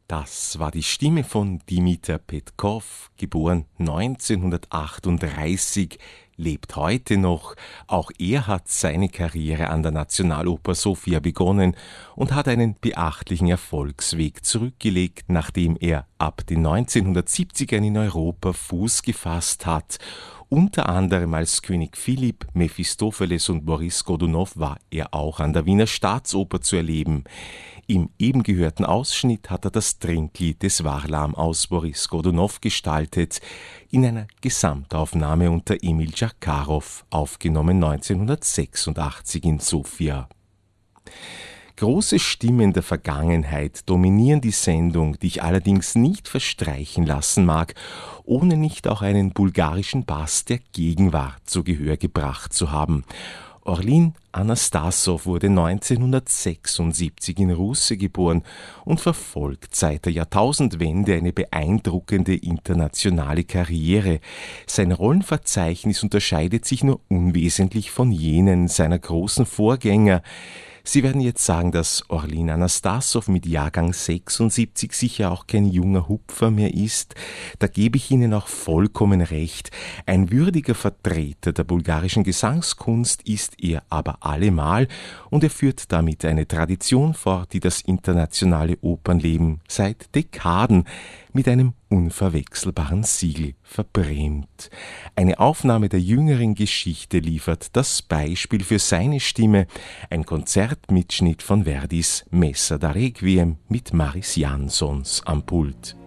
Das war die Stimme von Dimitar Petkov, geboren 1938, lebt heute noch. Auch er hat seine Karriere an der Nationaloper Sofia begonnen und hat einen beachtlichen Erfolgsweg zurückgelegt, nachdem er ab den 1970ern in Europa Fuß gefasst hat. Unter anderem als König Philipp, Mephistopheles und Boris Godunow war er auch an der Wiener Staatsoper zu erleben. Im eben gehörten Ausschnitt hat er das Trinklied des Varlam aus Boris Godunow gestaltet, in einer Gesamtaufnahme unter Emil Dschakarow, aufgenommen 1986 in Sofia. Große Stimmen der Vergangenheit dominieren die Sendung, die ich allerdings nicht verstreichen lassen mag, ohne nicht auch einen bulgarischen Bass der Gegenwart zu Gehör gebracht zu haben. Orlin Anastassow wurde 1976 in Russe geboren und verfolgt seit der Jahrtausendwende eine beeindruckende internationale Karriere. Sein Rollenverzeichnis unterscheidet sich nur unwesentlich von jenen seiner großen Vorgänger. Sie werden jetzt sagen, dass Orlin Anastassow mit Jahrgang 76 sicher auch kein junger Hupfer mehr ist. Da gebe ich Ihnen auch vollkommen recht. Ein würdiger Vertreter der bulgarischen Gesangskunst ist er aber allemal und er führt damit eine Tradition fort, die das internationale Opernleben seit Dekaden mit einem unverwechselbaren Siegel verbrämt. Eine Aufnahme der jüngeren Geschichte liefert das Beispiel für seine Stimme, ein Konzertmitschnitt von Verdis Messa da Requiem mit Maris Jansons am Pult.